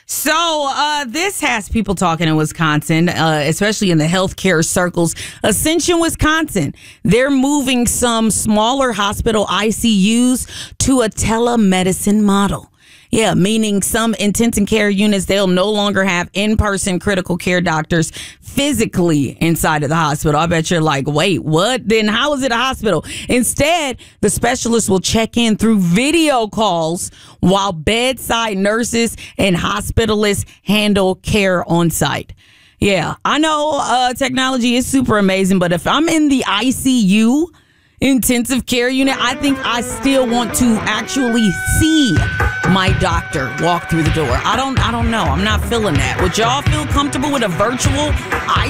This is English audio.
So this has people talking in Wisconsin, especially in the healthcare circles. Ascension, Wisconsin, they're moving some smaller hospital ICUs to a telemedicine model. Yeah, meaning some intensive care units, they'll no longer have in-person critical care doctors physically inside of the hospital. I bet you're like, wait, what? Then how is it a hospital? Instead, the specialists will check in through video calls while bedside nurses and hospitalists handle care on site. Yeah, I know technology is super amazing, but if I'm in the ICU, intensive care unit, I think I still want to actually see my doctor walk through the door. I don't know. I'm not feeling that. Would y'all feel comfortable with a virtual